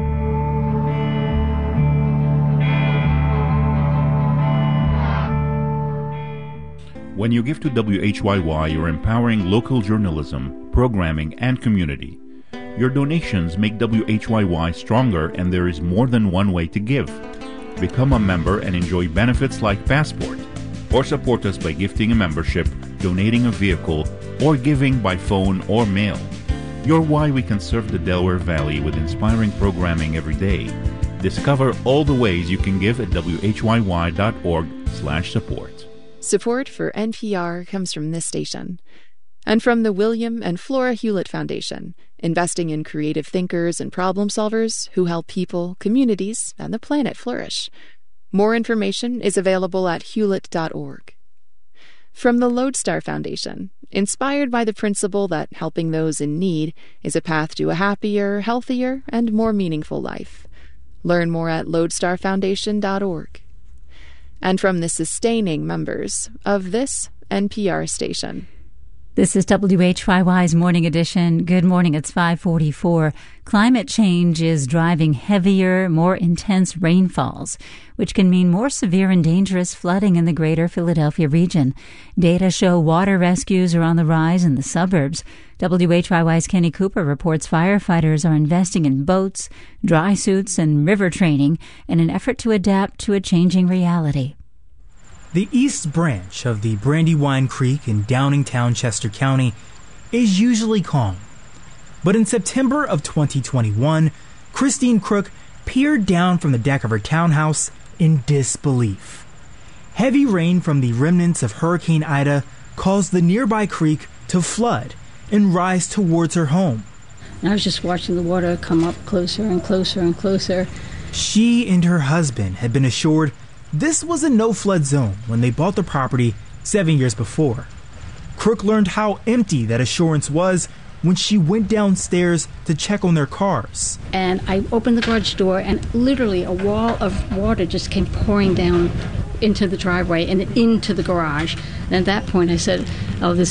[SPEAKER 12] When you give to W H Y Y, you're empowering local journalism, programming, and community. Your donations make W H Y Y stronger, and there is more than one way to give. Become a member and enjoy benefits like Passport, or support us by gifting a membership, donating a vehicle, or giving by phone or mail. You're why we can serve the Delaware Valley with inspiring programming every day. Discover all the ways you can give at W H Y Y dot org slash support.
[SPEAKER 13] Support for N P R comes from this station and from the William and Flora Hewlett Foundation, investing in creative thinkers and problem solvers who help people, communities, and the planet flourish. More information is available at hewlett dot org. From the Lodestar Foundation, inspired by the principle that helping those in need is a path to a happier, healthier, and more meaningful life. Learn more at lodestar foundation dot org. And from the sustaining members of this N P R station.
[SPEAKER 1] This is W H Y Y's Morning Edition. Good morning. It's five forty-four. Climate change is driving heavier, more intense rainfalls, which can mean more severe and dangerous flooding in the greater Philadelphia region. Data show water rescues are on the rise in the suburbs. W H Y Y's Kenny Cooper reports firefighters are investing in boats, dry suits, and river training in an effort to adapt to a changing reality.
[SPEAKER 14] The East Branch of the Brandywine Creek in Downingtown, Chester County, is usually calm. But in September of twenty twenty-one, Christine Crook peered down from the deck of her townhouse in disbelief. Heavy rain from the remnants of Hurricane Ida caused the nearby creek to flood and rise towards her home.
[SPEAKER 15] And I was just watching the water come up closer and closer and closer.
[SPEAKER 14] She and her husband had been assured this was a no-flood zone when they bought the property seven years before. Crook learned how empty that assurance was when she went downstairs to check on their cars.
[SPEAKER 15] And I opened the garage door, and literally a wall of water just came pouring down into the driveway and into the garage. And at that point I said, oh, this is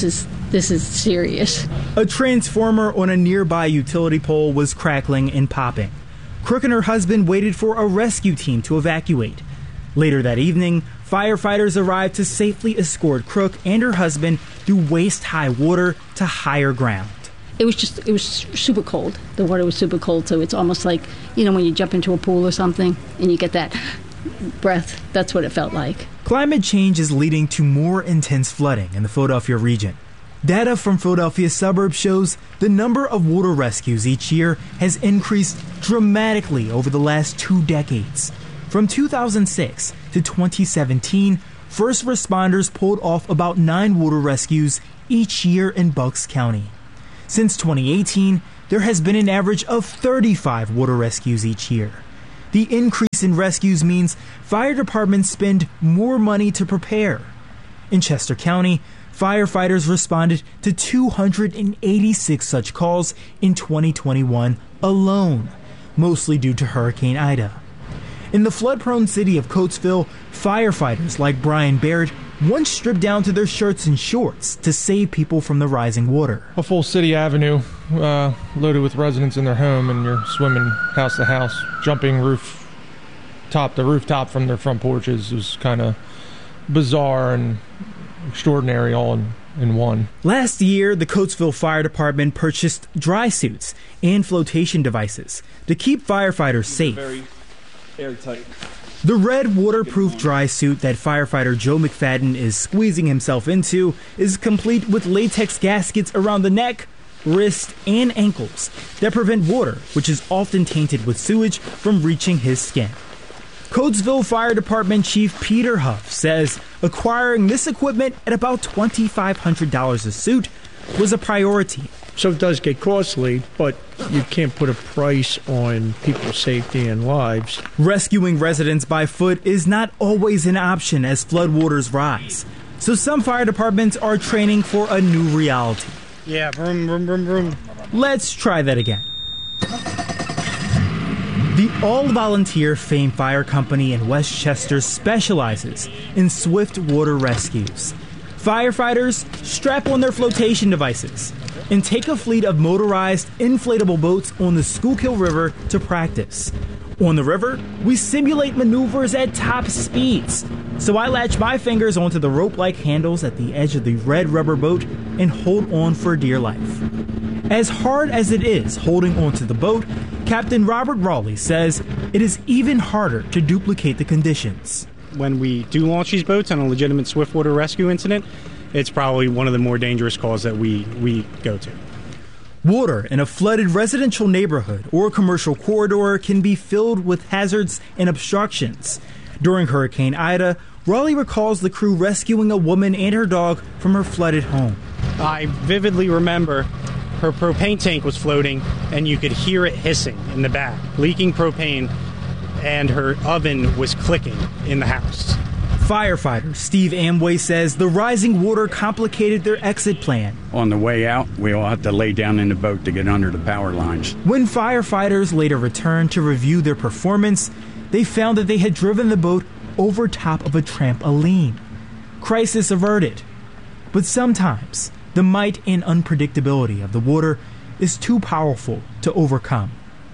[SPEAKER 15] this is serious.
[SPEAKER 14] A transformer on a nearby utility pole was crackling and popping. Crook and her husband waited for a rescue team to evacuate. Later that evening, firefighters arrived to safely escort Crook and her husband through waist-high water to higher ground.
[SPEAKER 15] It was just, it was super cold. The water was super cold, so it's almost like, you know, when you jump into a pool or something and you get that breath. That's what it felt like.
[SPEAKER 14] Climate change is leading to more intense flooding in the Philadelphia region. Data from Philadelphia suburbs shows the number of water rescues each year has increased dramatically over the last two decades. From two thousand six to twenty seventeen, first responders pulled off about nine water rescues each year in Bucks County. Since twenty eighteen, there has been an average of thirty-five water rescues each year. The increase in rescues means fire departments spend more money to prepare. In Chester County, firefighters responded to two hundred eighty-six such calls in twenty twenty-one alone, mostly due to Hurricane Ida. In the flood-prone city of Coatesville, firefighters like Brian Baird once stripped down to their shirts and shorts to save people from the rising water.
[SPEAKER 6] A full city avenue uh, loaded with residents in their home, and you're swimming house to house, jumping roof top to rooftop from their front porches. It was kind of bizarre and extraordinary all in, in one.
[SPEAKER 14] Last year, the Coatesville Fire Department purchased dry suits and flotation devices to keep firefighters safe.
[SPEAKER 16] Very airtight.
[SPEAKER 14] The red waterproof dry suit that firefighter Joe McFadden is squeezing himself into is complete with latex gaskets around the neck, wrist, and ankles that prevent water, which is often tainted with sewage, from reaching his skin. Coatesville Fire Department Chief Peter Huff says acquiring this equipment at about twenty-five hundred dollars a suit was a priority.
[SPEAKER 17] So it does get costly, but you can't put a price on people's safety and lives.
[SPEAKER 14] Rescuing residents by foot is not always an option as floodwaters rise. So some fire departments are training for a new reality.
[SPEAKER 17] Yeah, vroom, vroom, vroom, vroom.
[SPEAKER 14] Let's try that again. The all-volunteer Fame Fire Company in Westchester specializes in swift water rescues. Firefighters strap on their flotation devices and take a fleet of motorized, inflatable boats on the Schuylkill River to practice. On the river, we simulate maneuvers at top speeds. So I latch my fingers onto the rope-like handles at the edge of the red rubber boat and hold on for dear life. As hard as it is holding onto the boat, Captain Robert Raleigh says it is even harder to duplicate the conditions.
[SPEAKER 18] When we do launch these boats on a legitimate swiftwater rescue incident, it's probably one of the more dangerous calls that we, we go to.
[SPEAKER 14] Water in a flooded residential neighborhood or commercial corridor can be filled with hazards and obstructions. During Hurricane Ida, Raleigh recalls the crew rescuing a woman and her dog from her flooded home.
[SPEAKER 18] I vividly remember her propane tank was floating, and you could hear it hissing in the back, leaking propane, and her oven was clicking in the house.
[SPEAKER 14] Firefighter Steve Amway says the rising water complicated their exit plan.
[SPEAKER 19] On the way out, we all had to lay down in the boat to get under the power lines.
[SPEAKER 14] When firefighters later returned to review their performance, they found that they had driven the boat over top of a trampoline. Crisis averted. But sometimes, the might and unpredictability of the water is too powerful to overcome.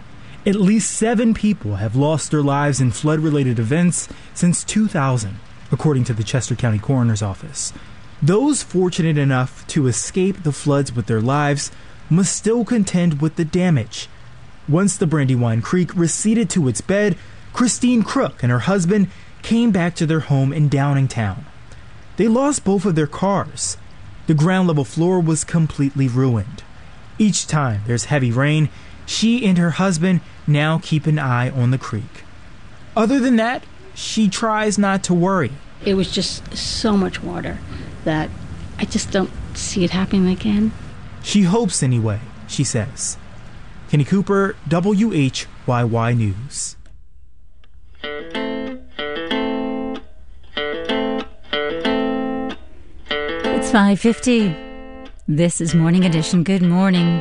[SPEAKER 14] At least seven people have lost their lives in flood-related events since two thousand, according to the Chester County Coroner's Office. Those fortunate enough to escape the floods with their lives must still contend with the damage. Once the Brandywine Creek receded to its bed, Christine Crook and her husband came back to their home in Downingtown. They lost both of their cars. The ground-level floor was completely ruined. Each time there's heavy rain, she and her husband now keep an eye on the creek. Other than that, she tries not to worry.
[SPEAKER 15] It was just so much water that I just don't see it happening again.
[SPEAKER 14] She hopes anyway, she says. Kenny Cooper, W H Y Y News.
[SPEAKER 1] It's five fifty. This is Morning Edition. Good morning.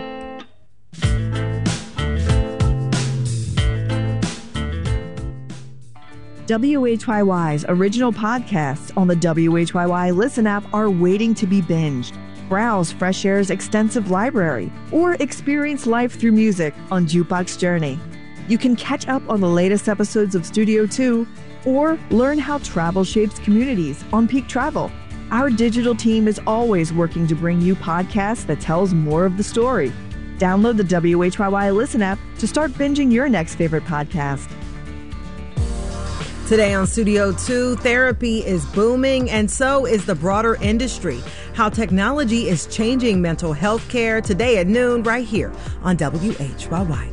[SPEAKER 21] W H Y Y's original podcasts on the W H Y Y Listen app are waiting to be binged.
[SPEAKER 20] browse Fresh Air's extensive library or experience life through music on Jukebox Journey. You can catch up on the latest episodes of Studio two or learn how travel shapes communities on Peak Travel. Our digital team is always working to bring you podcasts that tells more of the story. Download the W H Y Y Listen app to start binging your next favorite podcast.
[SPEAKER 21] Today on Studio two, therapy is booming, and so is the broader industry. How technology is changing mental health care today at noon right here on W H Y Y.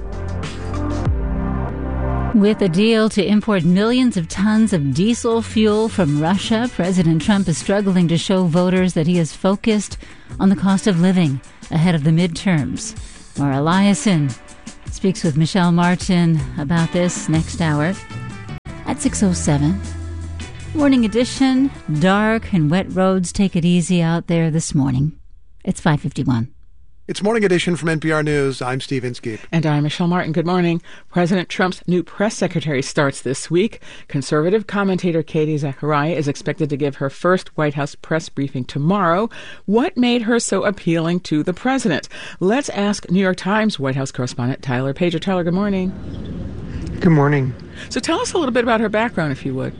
[SPEAKER 1] With a deal to import millions of tons of diesel fuel from Russia, President Trump is struggling to show voters that he is focused on the cost of living ahead of the midterms. Maura Eliason speaks with Michelle Martin about this next hour at six oh seven. Morning edition, dark and wet roads. Take it easy out there this morning. It's five fifty-one.
[SPEAKER 2] It's Morning Edition from N P R News. I'm Steve Inskeep.
[SPEAKER 3] And I'm Michelle Martin. Good morning. President Trump's new press secretary starts this week. Conservative commentator Katie Zachariah is expected to give her first White House press briefing tomorrow. What made her so appealing to the president? Let's ask New York Times White House correspondent Tyler Pager. Tyler, good morning.
[SPEAKER 22] Good morning.
[SPEAKER 3] So tell us a little bit about her background, if you would.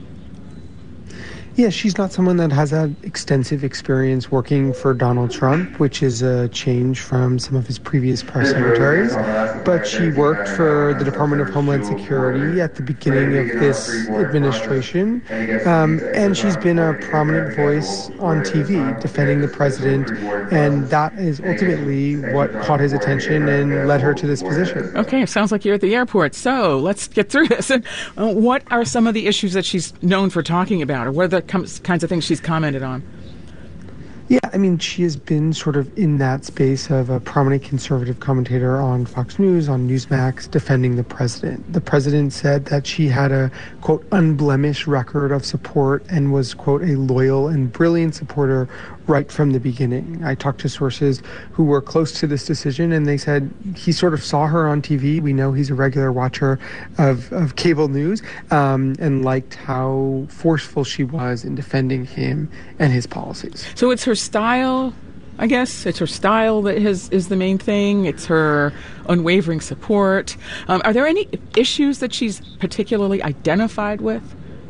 [SPEAKER 22] Yeah, she's not someone that has had extensive experience working for Donald Trump, which is a change from some of his previous press secretaries. But she worked for the Department of Homeland Security at the beginning of this administration. Um, and she's been a prominent voice on T V defending the president. And that is ultimately what caught his attention and led her to this position.
[SPEAKER 3] Okay, it sounds like you're at the airport. So let's get through this. And uh, what are some of the issues that she's known for talking about, or what are the kinds of things she's commented on?
[SPEAKER 22] Yeah, I mean, she has been sort of in that space of a prominent conservative commentator on Fox News, on Newsmax, defending the president. The president said that she had a, quote, unblemished record of support and was, quote, a loyal and brilliant supporter right from the beginning. I talked to sources who were close to this decision, and they said he sort of saw her on T V. We know he's a regular watcher of, of cable news, um, and liked how forceful she was in defending him and his policies.
[SPEAKER 3] So it's her style, I guess. It's her style that has, is the main thing. It's her unwavering support. Um, are there any issues that she's particularly identified with?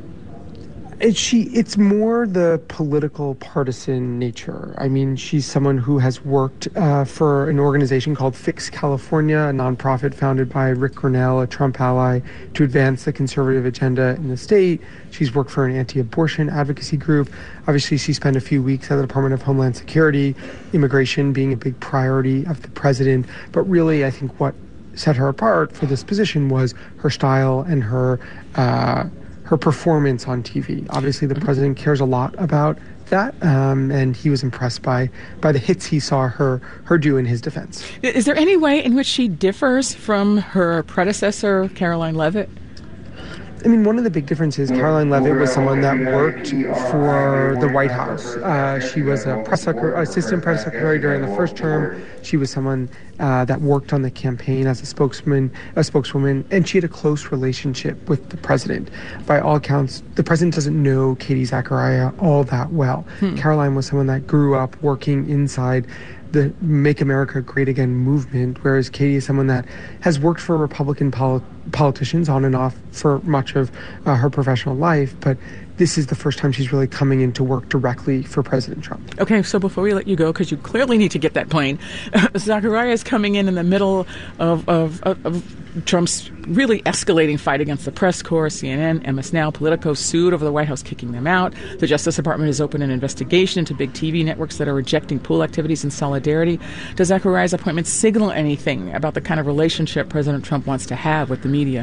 [SPEAKER 22] It's she. It's more the political partisan nature. I mean, she's someone who has worked uh, for an organization called Fix California, a nonprofit founded by Rick Grenell, a Trump ally, to advance the conservative agenda in the state. She's worked for an anti-abortion advocacy group. Obviously, she spent a few weeks at the Department of Homeland Security, immigration being a big priority of the president. But really, I think what set her apart for this position was her style and her uh, her performance on T V. Obviously, the president cares a lot about that, um, and he was impressed by by the hits he saw her her do in his defense.
[SPEAKER 3] Is there any way in which she differs from her predecessor, Caroline Leavitt?
[SPEAKER 22] I mean, one of the big differences, Caroline Leavitt was someone that worked for the White House. Uh, she was a press secretary, assistant press secretary during the first term. She was someone uh, that worked on the campaign as a spokesman, a spokeswoman, and she had a close relationship with the president. By all accounts, the president doesn't know Katie Zachariah all that well. Hmm. Caroline was someone that grew up working inside the Make America Great Again movement, whereas Katie is someone that has worked for Republican poli- politicians on and off for much of uh, her professional life, but this is the first time she's really coming in to work directly for President Trump.
[SPEAKER 3] Okay, so before we let you go, because you clearly need to get that plane, uh, Zachariah is coming in in the middle of, of, of, of Trump's really escalating fight against the press corps. C N N, M S Now, Politico sued over the White House kicking them out. The Justice Department has opened an investigation into big T V networks that are rejecting pool activities in solidarity. Does Zachariah's appointment signal anything about the kind of relationship President Trump wants to have with the media?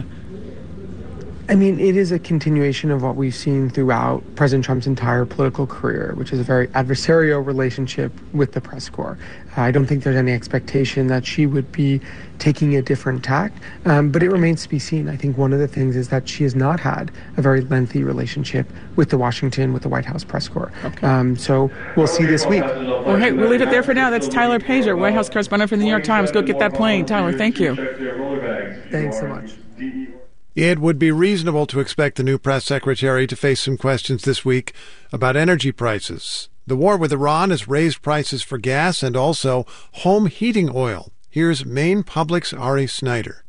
[SPEAKER 22] I mean, it is a continuation of what we've seen throughout President Trump's entire political career, which is a very adversarial relationship with the press corps. Uh, I don't think there's any expectation that she would be taking a different tack, um, but it remains to be seen. I think one of the things is that she has not had a very lengthy relationship with the Washington, with the White House press corps. Okay. Um, so we'll see this week.
[SPEAKER 3] Well, hey, we'll leave it there for now. That's Tyler Pager, White House correspondent for the New York Times. Go get that plane. Tyler, thank you.
[SPEAKER 22] Thanks so much.
[SPEAKER 2] It would be reasonable to expect the new press secretary to face some questions this week about energy prices. The war with Iran has raised prices for gas and also home heating oil. Here's Maine Public's Ari Snyder.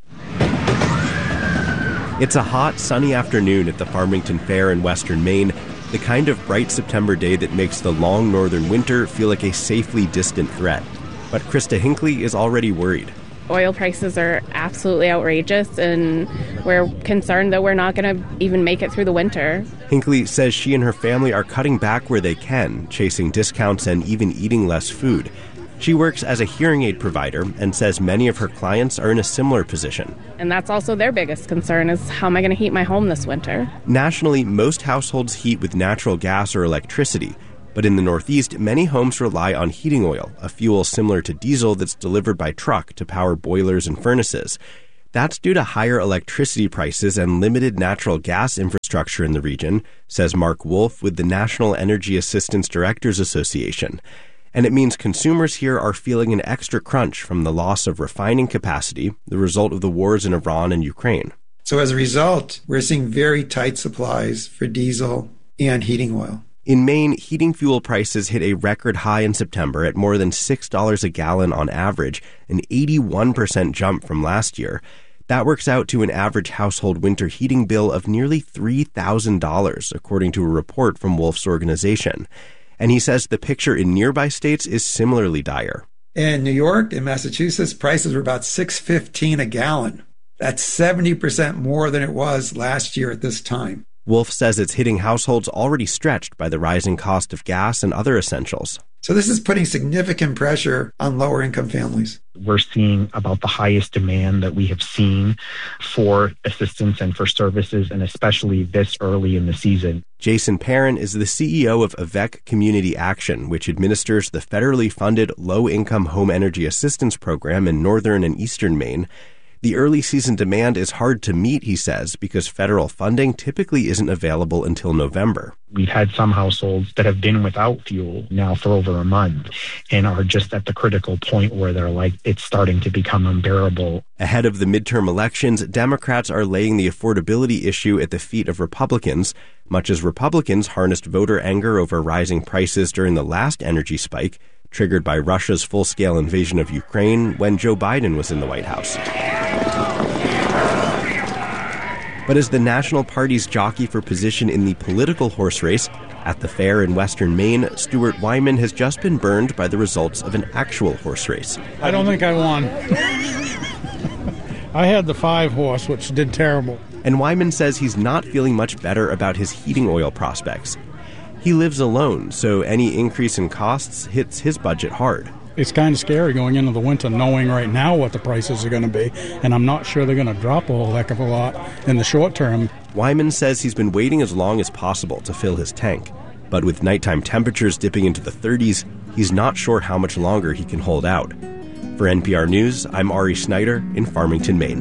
[SPEAKER 4] It's a hot, sunny afternoon at the Farmington Fair in western Maine, the kind of bright September day that makes the long northern winter feel like a safely distant threat. But Krista Hinckley is already worried.
[SPEAKER 7] Oil prices are absolutely outrageous, and we're concerned that we're not going to even make it through the winter.
[SPEAKER 4] Hinckley says she and her family are cutting back where they can, chasing discounts and even eating less food. She works as a hearing aid provider and says many of her clients are in a similar position.
[SPEAKER 7] And that's also their biggest concern is, how am I going to heat my home this winter?
[SPEAKER 4] Nationally, most households heat with natural gas or electricity. But in the Northeast, many homes rely on heating oil, a fuel similar to diesel that's delivered by truck to power boilers and furnaces. That's due to higher electricity prices and limited natural gas infrastructure in the region, says Mark Wolf with the National Energy Assistance Directors Association. And it means consumers here are feeling an extra crunch from the loss of refining capacity, the result of the wars in Iran and Ukraine.
[SPEAKER 23] So as a result, we're seeing very tight supplies for diesel and heating oil.
[SPEAKER 4] In Maine, heating fuel prices hit a record high in September at more than six dollars a gallon on average, an eighty-one percent jump from last year. That works out to an average household winter heating bill of nearly three thousand dollars, according to a report from Wolf's organization. And he says the picture in nearby states is similarly dire.
[SPEAKER 23] In New York and Massachusetts, prices were about six dollars and fifteen cents a gallon. That's seventy percent more than it was last year at this time.
[SPEAKER 4] Wolf says it's hitting households already stretched by the rising cost of gas and other essentials.
[SPEAKER 23] So this is putting significant pressure on lower income families.
[SPEAKER 24] We're seeing about the highest demand that we have seen for assistance and for services, and especially this early in the season.
[SPEAKER 4] Jason Perrin is the C E O of Avec Community Action, which administers the federally funded low-income home energy assistance program in northern and eastern Maine. The early season demand is hard to meet, he says, because federal funding typically isn't available until November.
[SPEAKER 24] We've had some households that have been without fuel now for over a month and are just at the critical point where they're like, it's starting to become unbearable.
[SPEAKER 4] Ahead of the midterm elections, Democrats are laying the affordability issue at the feet of Republicans, much as Republicans harnessed voter anger over rising prices during the last energy spike, triggered by Russia's full-scale invasion of Ukraine when Joe Biden was in the White House. But as the national parties jockey for position in the political horse race, at the fair in western Maine, Stuart Wyman has just been burned by the results of an actual horse race.
[SPEAKER 25] I don't think I won. I had the five horse, which did terrible.
[SPEAKER 4] And Wyman says he's not feeling much better about his heating oil prospects. He lives alone, so any increase in costs hits his budget hard.
[SPEAKER 25] It's kind of scary going into the winter knowing right now what the prices are going to be, and I'm not sure they're going to drop a whole heck of a lot in the short term.
[SPEAKER 4] Wyman says he's been waiting as long as possible to fill his tank, but with nighttime temperatures dipping into the thirties, he's not sure how much longer he can hold out. For N P R News, I'm Ari Snyder in Farmington, Maine.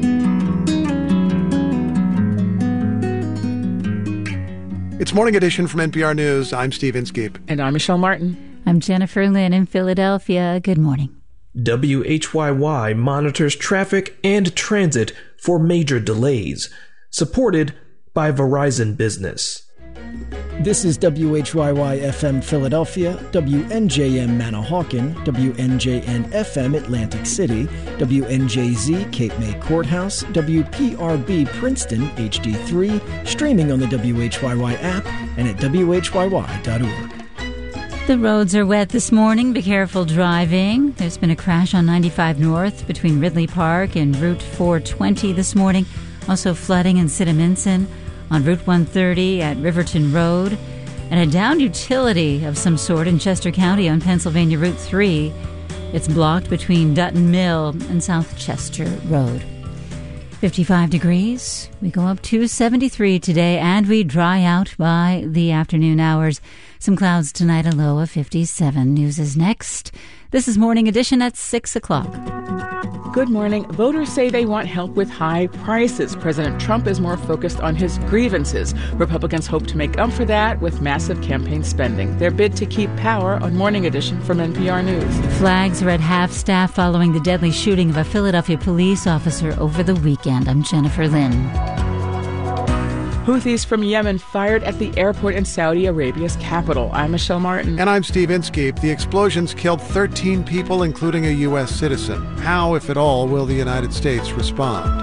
[SPEAKER 2] It's Morning Edition from N P R News. I'm Steve Inskeep.
[SPEAKER 3] And I'm Michelle Martin.
[SPEAKER 1] I'm Jennifer Lynn in Philadelphia. Good morning.
[SPEAKER 26] W H Y Y monitors traffic and transit for major delays. Supported by Verizon Business.
[SPEAKER 27] This is W H Y Y F M Philadelphia, W N J M Manahawkin, W N J N F M Atlantic City, W N J Z Cape May Courthouse, W P R B Princeton H D three, streaming on the W H Y Y app and at W H Y Y dot org.
[SPEAKER 1] The roads are wet this morning. Be careful driving. There's been a crash on ninety-five North between Ridley Park and Route four twenty this morning. Also flooding in Siddaminson on Route one thirty at Riverton Road. And a downed utility of some sort in Chester County on Pennsylvania Route three. It's blocked between Dutton Mill and South Chester Road. fifty-five degrees. We go up to seventy-three today, and we dry out by the afternoon hours. Some clouds tonight, a low of fifty-seven. News is next. This is Morning Edition at six o'clock.
[SPEAKER 3] Good morning. Voters say they want help with high prices. President Trump is more focused on his grievances. Republicans hope to make up for that with massive campaign spending. Their bid to keep power on Morning Edition from N P R News.
[SPEAKER 1] Flags are at half-staff following the deadly shooting of a Philadelphia police officer over the weekend. I'm Jennifer Lynn.
[SPEAKER 3] Houthis from Yemen fired at the airport in Saudi Arabia's capital. I'm Michelle Martin.
[SPEAKER 2] And I'm Steve Inskeep. The explosions killed thirteen people, including a U S citizen. How, if at all, will the United States respond?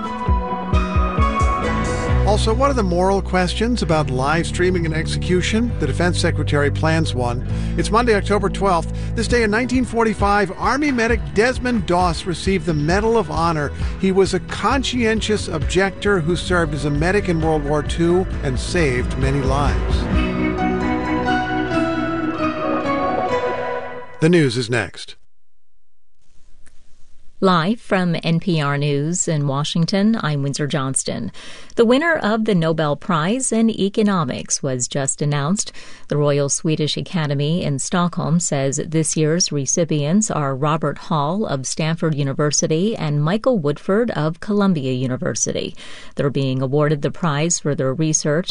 [SPEAKER 2] Also, what are the moral questions about live streaming an execution? The Defense Secretary plans one. It's Monday, October twelfth. This day in nineteen forty-five, Army medic Desmond Doss received the Medal of Honor. He was a conscientious objector who served as a medic in World War Two and saved many lives. The news is next.
[SPEAKER 5] Live from N P R News in Washington, I'm Windsor Johnston. The winner of the Nobel Prize in Economics was just announced. The Royal Swedish Academy in Stockholm says this year's recipients are Robert Hall of Stanford University and Michael Woodford of Columbia University. They're being awarded the prize for their research